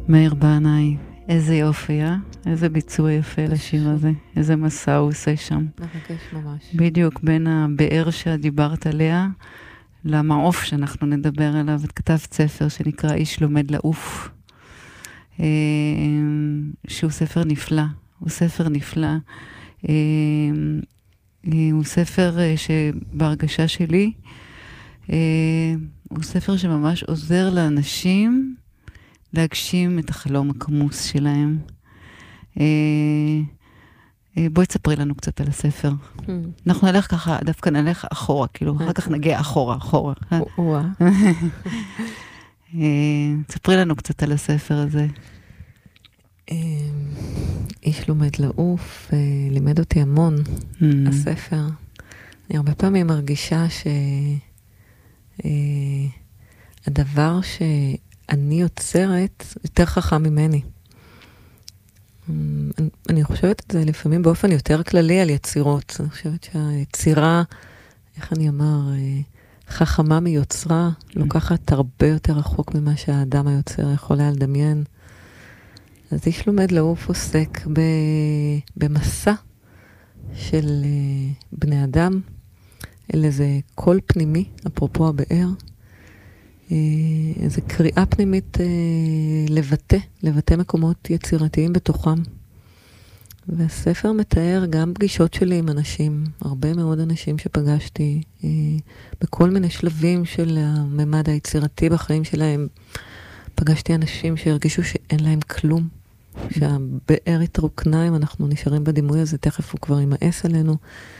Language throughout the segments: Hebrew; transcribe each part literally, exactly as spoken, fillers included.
מאיר בנאי, איזה יופי, אה? איזה ביצוע יפה לשיר הזה. איזה מסע הוא עושה שם. מרגש ממש. בדיוק בין הבאר שדיברת עליה, למעוף שאנחנו נדבר עליו. את כתבת ספר שנקרא איש לומד לעוף, שהוא ספר נפלא. הוא ספר נפלא. הוא ספר שבהרגשה שלי, הוא ספר שממש עוזר לאנשים להגשים את החלום הכמוס שלהם. בואי תספרי לנו קצת על הספר. אנחנו נלך ככה, דווקא נלך אחורה, כאילו, אחר כך נגיע אחורה, אחורה. תספרי לנו קצת על הספר הזה. איש לומד לעוף, לימד אותי המון, הספר. אני הרבה פעמים מרגישה שהדבר שאני יוצרת יותר חכם ממני. אני חושבת את זה לפעמים באופן יותר כללי על יצירות. אני חושבת שהיצירה, איך אני אמר, חכמה מיוצרה, לוקחת הרבה יותר רחוק ממה שהאדם היוצר יכול היה לדמיין. אז איש לומד לעוף עוסק במסע של בני אדם, אל איזה קול פנימי, אפרופו הבאר, איזו קריאה פנימית לבטא, לבטא מקומות יצירתיים בתוכם. והספר מתאר גם פגישות שלי עם אנשים, הרבה מאוד אנשים שפגשתי, בכל מיני שלבים של הממד היצירתי בחיים שלהם. פגשתי אנשים שהרגישו שאין להם כלום, שהבאר התרוקנה, אם אנחנו נשארים בדימוי הזה, תכף הוא כבר ימאס עלינו,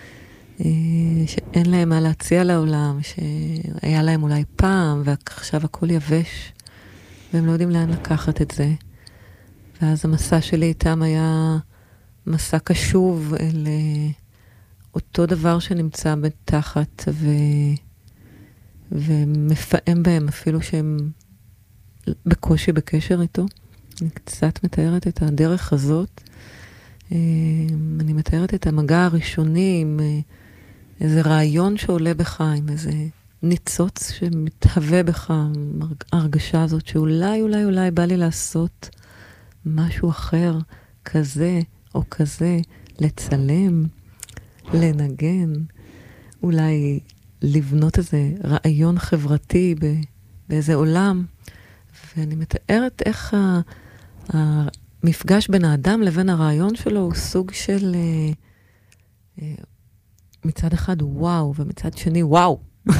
שאין להם מה להציע לעולם, שהיה להם אולי פעם, ועכשיו הכל יבש, והם לא יודעים לאן לקחת את זה. ואז המסע שלי איתם היה מסע קשוב אל אותו דבר שנמצא בתחת, ו... ומפעם בהם אפילו שהם בקושי בקשר איתו. אני קצת מתארת את הדרך הזאת. אני מתארת את המגע הראשוני עם איזה רעיון שעולה בך, עם איזה ניצוץ שמתהווה בך, ההרגשה הזאת שאולי, אולי, אולי בא לי לעשות משהו אחר, כזה או כזה, לצלם, לנגן, אולי לבנות איזה רעיון חברתי באיזה עולם. ואני מתארת איך המפגש בין האדם לבין הרעיון שלו הוא סוג של מצד אחד וואו, ומצד שני וואו.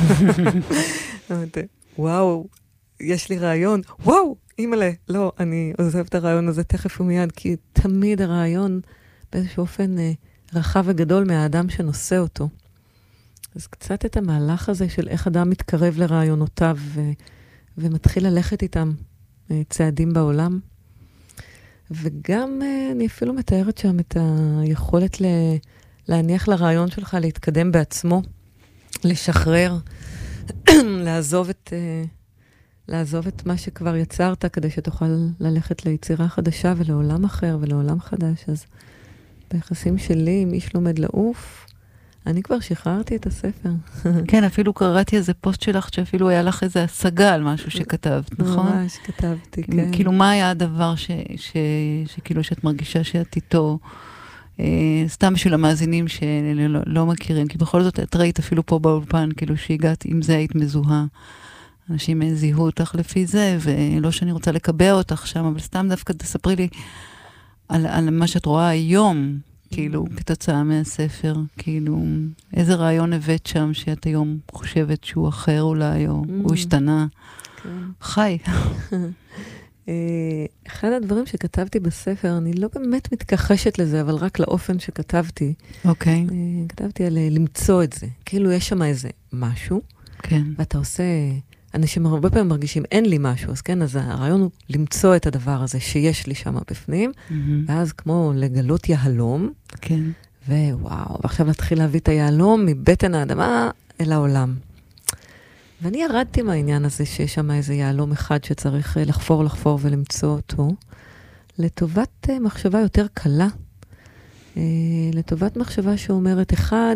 וואו, יש לי רעיון, וואו, אימאלה, לא, אני עוזב את הרעיון הזה תכף ומיד, כי תמיד הרעיון באיזשהו אופן רחב וגדול מהאדם שנושא אותו. אז קצת את המהלך הזה של איך אדם מתקרב לרעיונותיו ו... ומתחיל ללכת איתם צעדים בעולם. וגם אני אפילו מתארת שם את היכולת ל... להניח לרעיון שלך להתקדם בעצמו, לשחרר, לעזוב את, לעזוב את מה שכבר יצרת, כדי שתוכל ללכת ליצירה חדשה ולעולם אחר ולעולם חדש. אז ביחסים שלי, אם איש לומד לעוף, אני כבר שחררתי את הספר. כן, אפילו קראתי איזה פוסט שלך, שאפילו היה לך איזה השגה על משהו שכתבת, נכון? ממש כתבתי, כן. כאילו, מה היה הדבר שכאילו שאת מרגישה שאת איתו, סתם בשביל המאזינים שלא מכירים, כי בכל זאת את ראית אפילו פה באולפן, כאילו שהגעת, אם זה היית מזוהה, אנשים זיהו אותך לפי זה, ולא שאני רוצה לקבע אותך שם, אבל סתם דווקא תספרי לי על, על מה שאת רואה היום, כאילו, כתוצאה מהספר, כאילו, איזה רעיון הבאת שם שאת היום חושבת שהוא אחר אולי, או הוא השתנה? חי. אחד הדברים שכתבתי בספר, אני לא באמת מתכחשת לזה, אבל רק לאופן שכתבתי. אוקיי. כתבתי על למצוא את זה. כאילו, יש שם איזה משהו, כן. ואתה עושה... אנשים הרבה פעמים מרגישים, אין לי משהו, אז כן, אז הרעיון הוא למצוא את הדבר הזה שיש לי שם בפנים, mm-hmm. ואז כמו לגלות יהלום, כן. ווואו, ועכשיו להתחיל להביא את היהלום מבטן האדמה אל העולם. ואני ירדתי מהעניין הזה שיש שם איזה יהלום אחד שצריך לחפור, לחפור ולמצוא אותו, לטובת מחשבה יותר קלה, לטובת מחשבה שאומרת, אחד,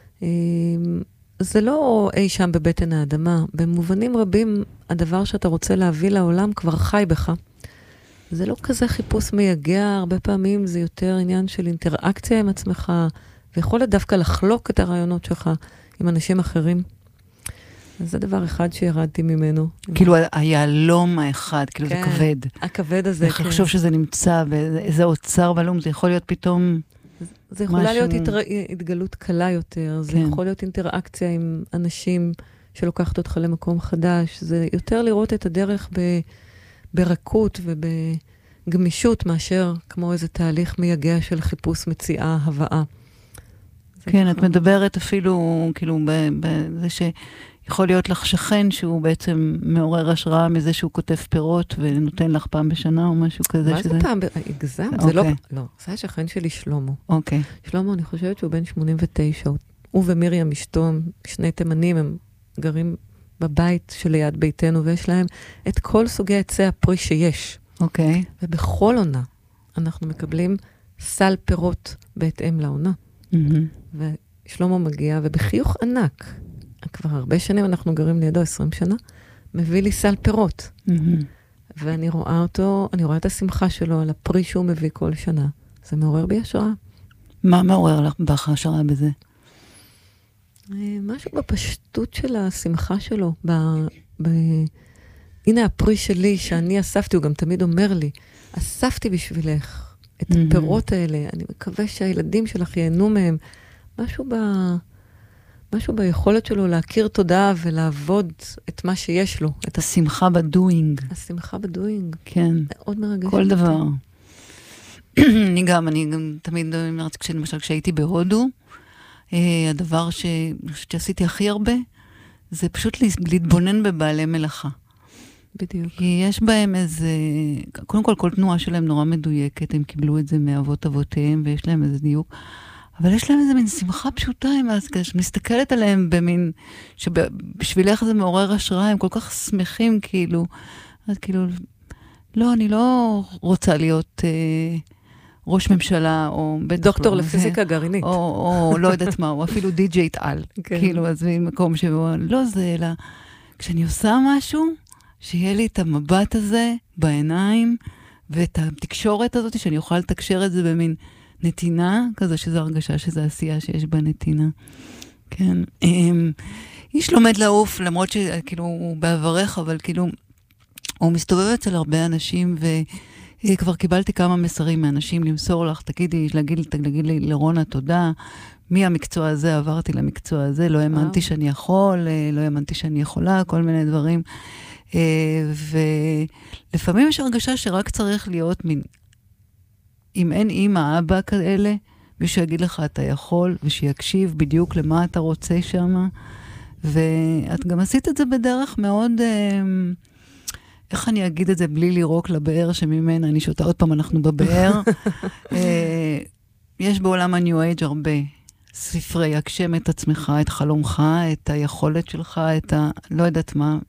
זה לא אי שם בבטן האדמה. במובנים רבים, הדבר שאתה רוצה להביא לעולם כבר חי בך. זה לא כזה חיפוש מייגע, הרבה פעמים זה יותר עניין של אינטראקציה עם עצמך, ויכולת דווקא לחלוק את הרעיונות שלך עם אנשים אחרים. אז זה דבר אחד שירדתי ממנו. כאילו היעלום האחד, כאילו זה כבד. הכבד הזה, איך לחשוב שזה נמצא, ואיזה אוצר בלום, זה יכול להיות פתאום זה יכולה להיות התגלות קלה יותר, זה יכול להיות אינטראקציה עם אנשים שלוקחת אותך למקום חדש, זה יותר לראות את הדרך ברכות ובגמישות, מאשר כמו איזה תהליך מייגע של חיפוש מציאה, הבאה. כן, את מדברת אפילו, כאילו, בזה ש... יכול להיות לך שכן שהוא בעצם מעורר השראה מזה שהוא כותב פירות ונותן לך פעם בשנה או משהו כזה. מה זה פעם? הגזם? זה לא, לא. זה השכן שלי שלמה. אוקיי. שלמה, אני חושבת שהוא בן שמונים ותשע. הוא ומרים אשתו, שני תימנים, הם גרים בבית שליד ביתנו, ויש להם את כל סוגי עצי הפרי שיש. אוקיי. ובכל עונה אנחנו מקבלים סל פירות בהתאם לעונה. ושלמה מגיע, ובחיוך ענק, כבר הרבה שנים, אנחנו גרים לידו עשרים שנה, מביא לי סל פירות. Mm-hmm. ואני רואה אותו, אני רואה את השמחה שלו על הפרי שהוא מביא כל שנה. זה מעורר בי השראה. מה מעורר לך בך השראה בזה? משהו בפשטות של השמחה שלו. ב, ב, הנה הפרי שלי שאני אספתי, הוא גם תמיד אומר לי, אספתי בשבילך את mm-hmm. הפירות האלה, אני מקווה שהילדים שלך ייהנו מהם. משהו ב... משהו ביכולת שלו להכיר תודה ולעבוד את מה שיש לו. את השמחה בדואינג. השמחה בדואינג. כן. מאוד מרגש. כל דבר. אני גם, אני גם תמיד אומרת, למשל כשהייתי בהודו, הדבר שעשיתי הכי הרבה, זה פשוט להתבונן בבעלי מלאכה. בדיוק. כי יש בהם איזה, קודם כל, כל תנועה שלהם נורא מדויקת, הם קיבלו את זה מאבות אבותיהם, ויש להם איזה דיוק. אבל יש להם איזה מין שמחה פשוטה, שמסתכלת עליהם במין, שבשבילך זה מעורר השראה, הם כל כך שמחים, כאילו, אז כאילו, לא, אני לא רוצה להיות אה, ראש ממשלה, או בטח דוקטור לא, לפיזיקה גרעינית. או, או לא יודעת מה, או אפילו די-ג'יית על, כן. כאילו, אז ממקום שבו, לא זה, אלא, כשאני עושה משהו, שיהיה לי את המבט הזה בעיניים, ואת התקשורת הזאת, שאני אוכל לתקשר את זה במין, נתינה, כזה שזו הרגשה שזו עשייה שיש בה נתינה. כן. איש לומד לעוף, למרות שכאילו הוא בעברך, אבל כאילו הוא מסתובב אצל הרבה אנשים, וכבר קיבלתי כמה מסרים מאנשים למסור לך, תגידי, להגיד, להגיד לי לרונה תודה, מי המקצוע הזה, עברתי למקצוע הזה, לא האמנתי שאני יכול, לא האמנתי שאני יכולה, כל מיני דברים. ולפעמים יש הרגשה שרק צריך להיות מין, אם אין אימא, אבא כאלה, מישהו יגיד לך, אתה יכול, ושיקשיב בדיוק למה אתה רוצה שם. ואת גם עשית את זה בדרך מאוד, איך אני אגיד את זה בלי לירוק לבאר שממנה, אני שותה עוד פעם, אנחנו בבאר. יש בעולם הניו אייג' הרבה ספרי, הגשם את עצמך, את חלומך, את היכולת שלך, את ה... לא יודעת מה.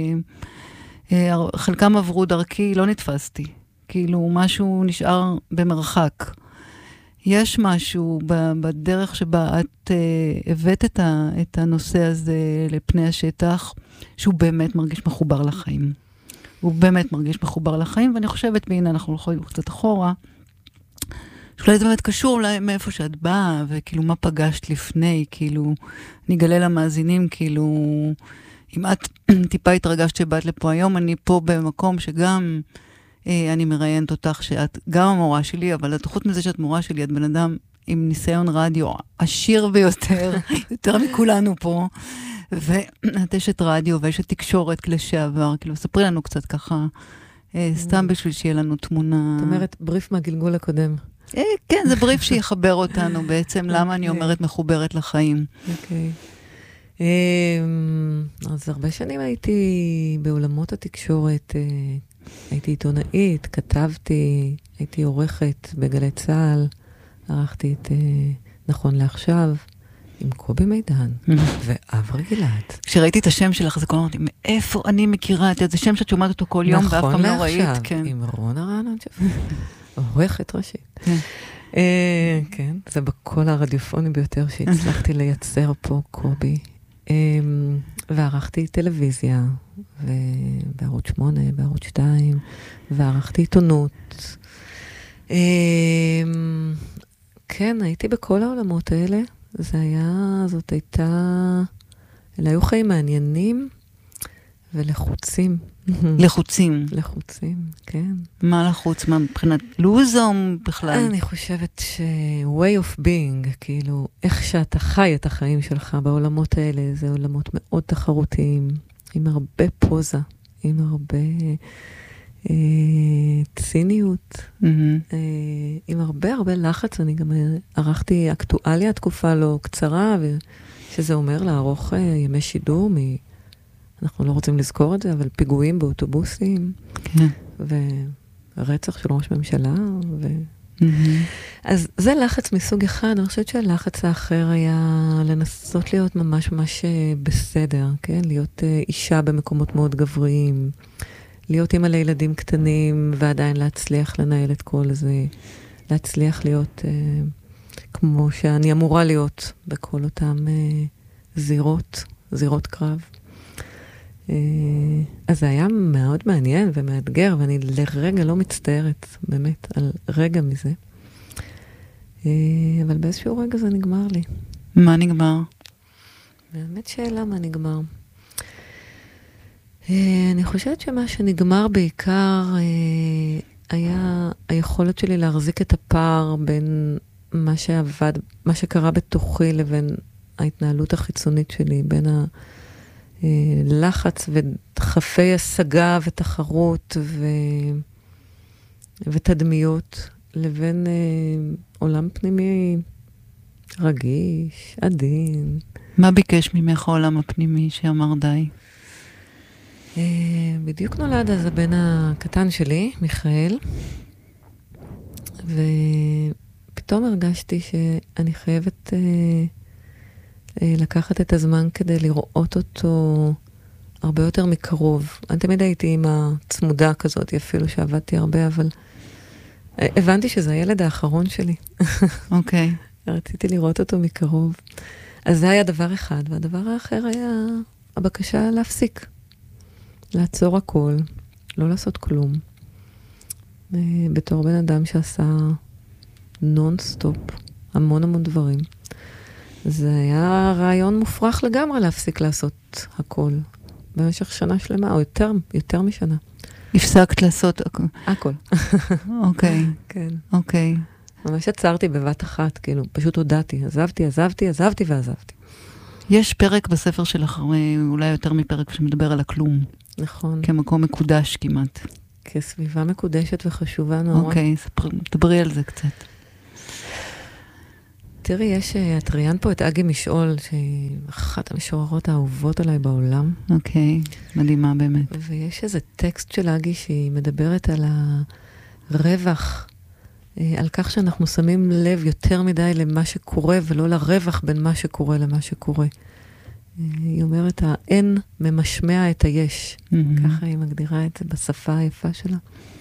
חלקם עברו דרכי, לא נתפסתי. כאילו משהו נשאר במרחק. יש משהו בדרך שבה את uh, הבאת את, ה, את הנושא הזה לפני השטח, שהוא באמת מרגיש מחובר לחיים. הוא באמת מרגיש מחובר לחיים, ואני חושבת, והנה אנחנו יכולים קצת אחורה, שאולי זה באמת קשור אולי מאיפה שאת באה, וכאילו מה פגשת לפני, כאילו, אני אגלה למאזינים, כאילו, אם את טיפה התרגשת שבאת לפה היום, אני פה במקום שגם... אני מראיינת אותך שאת גם המורה שלי, אבל חוץ מזה שאת מורה שלי, את בן אדם עם ניסיון רדיו עשיר ביותר, יותר מכולנו פה, ואת אשת רדיו ואשת תקשורת לשעבר, כאילו, ספרי לנו קצת ככה, סתם בשביל שיהיה לנו תמונה. זאת אומרת, בריף מהגלגול הקודם. כן, זה בריף שיחבר אותנו בעצם, למה אני אומרת מחוברת לחיים. אוקיי. אז הרבה שנים הייתי בעולמות התקשורת, הייתי עיתונאית, כתבתי, הייתי עורכת בגלי צהל, ערכתי את נכון לעכשיו, עם קובי מידן ואברי גלעד. כשראיתי את השם שלך, זה כל אמרתי, מאיפה אני מכירה את זה? זה שם שאת שומעת אותו כל יום, ואף פעם לא ראית. נכון לעכשיו, עם רונה רענן שפט, עורכת ראשית. כן, זה בכל הרדיופונים ביותר שהצלחתי לייצר פה, קובי. וערכתי טלוויזיה, ובערוץ שמונה, בערוץ שתיים, וערכתי עיתונות. כן, הייתי בכל העולמות האלה. זה היה, זאת הייתה, אלה היו חיים מעניינים ולחוצים. לחוצים. לחוצים, כן. מה לחוץ? מה מבחינת לוז או בכלל? אני חושבת ש- way of being, כאילו, איך שאתה חי את החיים שלך בעולמות האלה, זה עולמות מאוד תחרותיים, עם הרבה פוזה, עם הרבה אה, ציניות, Mm-hmm. אה, עם הרבה הרבה לחץ. אני גם ערכתי אקטואליה תקופה לא קצרה, שזה אומר לערוך אה, ימי שידור מ... אנחנו לא רוצים לזכור את זה, אבל פיגועים באוטובוסים, כן. ורצח של ראש ממשלה, ו... Mm-hmm. אז זה לחץ מסוג אחד. אני חושבת שהלחץ האחר היה לנסות להיות ממש ממש בסדר, כן? להיות אישה במקומות מאוד גבריים, להיות אימא לילדים קטנים, ועדיין להצליח לנהל את כל זה, להצליח להיות אה, כמו שאני אמורה להיות בכל אותם אה, זירות, זירות קרב. אז זה היה מאוד מעניין ומאתגר, ואני לרגע לא מצטערת, באמת, על רגע מזה. אבל באיזשהו רגע זה נגמר לי. מה נגמר? באמת שאלה מה נגמר. אני חושבת שמה שנגמר בעיקר היה היכולת שלי להחזיק את הפער בין מה שעבד, מה שקרה בתוכי לבין ההתנהלות החיצונית שלי, בין ה... לחץ ודחפי השגה ותחרות ו... ותדמיות, לבין אה, עולם פנימי רגיש, עדין. מה ביקש ממך העולם הפנימי שאמר די? אה, בדיוק נולד אז הבן הקטן שלי, מיכאל, ופתאום הרגשתי שאני חייבת... אה, לקחת את הזמן כדי לראות אותו הרבה יותר מקרוב. אני תמיד הייתי עם הצמודה כזאת, אפילו שעבדתי הרבה, אבל הבנתי שזה הילד האחרון שלי. אוקיי. Okay. רציתי לראות אותו מקרוב. אז זה היה דבר אחד, והדבר האחר היה הבקשה להפסיק. לעצור הכל, לא לעשות כלום. בתור בן אדם שעשה נון-סטופ, המון המון דברים. זה היה רעיון מופרך לגמרי להפסיק לעשות הכל. במשך שנה שלמה, או יותר, יותר משנה. הפסקת לעשות הכל? הכל. אוקיי. כן. אוקיי. ממש עצרתי בבת אחת, כאילו, פשוט הודעתי. עזבתי, עזבתי, עזבתי ועזבתי. יש פרק בספר שלך, אולי יותר מפרק שמדבר על הכלום. נכון. כמקום מקודש כמעט. כסביבה מקודשת וחשובה נורא. אוקיי, דברי על זה קצת. תראי, יש, את ראיינת פה את אגי משעול, שהיא אחת המשוררות האהובות עליי בעולם. אוקיי, מדהימה באמת. ויש איזה טקסט של אגי שהיא מדברת על הרווח, על כך שאנחנו שמים לב יותר מדי למה שקורה, ולא לרווח בין מה שקורה למה שקורה. היא אומרת, האין ממשמע את היש. Mm-hmm. ככה היא מגדירה את זה בשפה היפה שלה.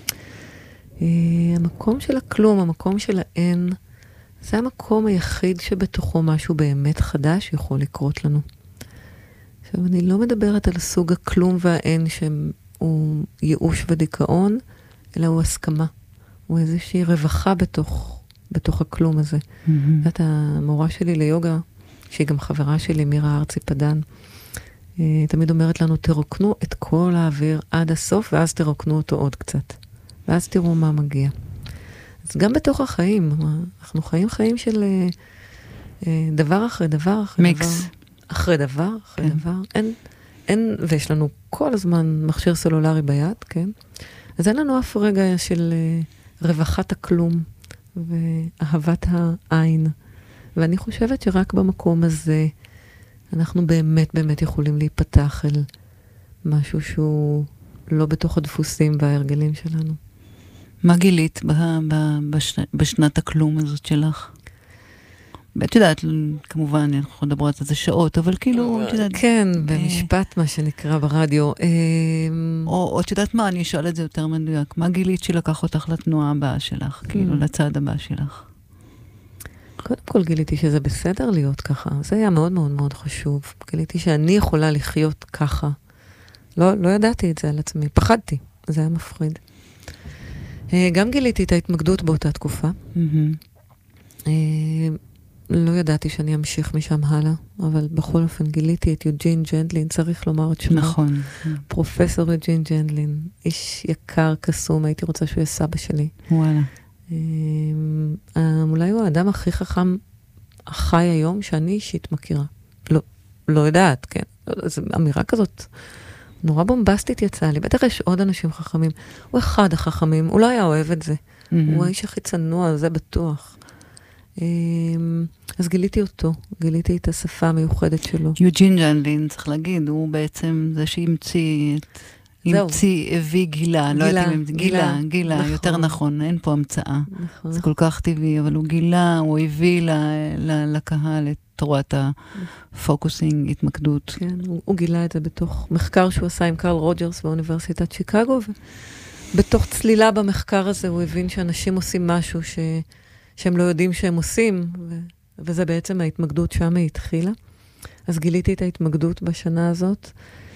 המקום של הכלום, המקום של האין, זה המקום היחיד שבתוכו משהו באמת חדש יכול לקרות לנו. עכשיו, אני לא מדברת על סוג הכלום והאין שהוא ייאוש ודיכאון, אלא הוא הסכמה. הוא איזושהי רווחה בתוך, בתוך הכלום הזה. Mm-hmm. זאת המורה שלי ליוגה, שהיא גם חברה שלי, מירה ארצי פדן, תמיד אומרת לנו, תרוקנו את כל האוויר עד הסוף, ואז תרוקנו אותו עוד קצת. ואז תראו מה מגיע. אז גם בתוך החיים, אנחנו חיים חיים של אה, דבר אחרי דבר אחרי מיקס. דבר. אחרי דבר, אחרי כן. דבר. אין, אין, ויש לנו כל הזמן מכשיר סלולרי ביד, כן? אז אין לנו אף רגע של אה, רווחת הכלום ואהבת העין. ואני חושבת שרק במקום הזה אנחנו באמת באמת יכולים להיפתח אל משהו שהוא לא בתוך הדפוסים וההרגלים שלנו. מה גילית ב- ב- בש- בשנת הכלום הזאת שלך? את יודעת, כמובן, אנחנו מדברות על זה שעות, אבל כאילו, את יודעת... כן, במשפט, מה שנקרא ברדיו. או את יודעת מה, אני אשאל את זה יותר מדויק. מה גילית שלקח אותך לתנועה הבאה שלך? כאילו, לצעד הבא שלך? קודם כל גיליתי שזה בסדר להיות ככה. זה היה מאוד מאוד מאוד חשוב. גיליתי שאני יכולה לחיות ככה. לא, לא ידעתי את זה על עצמי, פחדתי, זה היה מפחיד. גם גיליתי את ההתמקדות באותה תקופה. Mm-hmm. לא ידעתי שאני אמשיך משם הלאה, אבל בכל אופן גיליתי את יוג'ין ג'נדלין, צריך לומר את שמו. נכון. פרופסור יוג'ין ג'נדלין, איש יקר, קסום, הייתי רוצה שהוא יהיה סבא שלי. וואלה. אולי הוא האדם הכי חכם החי היום שאני אישית מכירה. לא, לא יודעת, כן. זו אמירה כזאת נורא בומבסטית יצאה לי. בטח יש עוד אנשים חכמים. הוא אחד החכמים, הוא לא היה אוהב את זה. Mm-hmm. הוא האיש הכי צנוע, זה בטוח. אז גיליתי אותו, גיליתי את השפה המיוחדת שלו. יוג'ין ג'נדלין, צריך להגיד, הוא בעצם זה שהמציא את... המציא, הביא גילה, לא יודעת אם... גילה, גילה, יותר נכון, אין פה המצאה. זה כל כך טבעי, אבל הוא גילה, הוא הביא לקהל את תורת הפוקוסינג, התמקדות. כן, הוא גילה את זה בתוך מחקר שהוא עשה עם קרל רוג'רס באוניברסיטת שיקגו, ובתוך צלילה במחקר הזה הוא הבין שאנשים עושים משהו שהם לא יודעים שהם עושים, וזה בעצם ההתמקדות שם היא התחילה. אז גיליתי את ההתמקדות בשנה הזאת,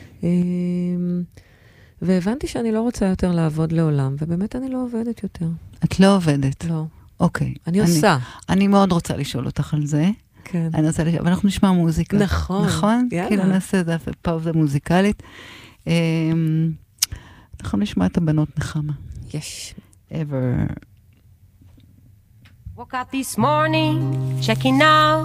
והבנתי שאני לא רוצה יותר לעבוד לעולם, ובאמת אני לא עובדת יותר. את לא עובדת? לא. אוקיי. אני עושה. אני מאוד רוצה לשאול אותך על זה. כן. אני רוצה לשאול, אבל אנחנו נשמע מוזיקה. נכון. נכון? יאללה. כאילו נעשה את זה פאוזה מוזיקלית. אנחנו נשמע את הבנות נחמה. יש. ever. Woke up this morning, checking out